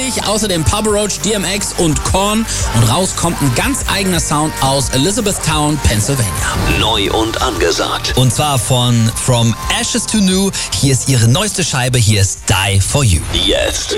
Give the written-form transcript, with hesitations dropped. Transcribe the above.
natürlich außerdem Papa Roach, DMX und Korn. Und raus kommt ein ganz eigener Sound aus Elizabethtown, Pennsylvania. Neu und angesagt. Und zwar von From Ashes to New. Hier ist ihre neueste Scheibe, hier ist Die For You. Jetzt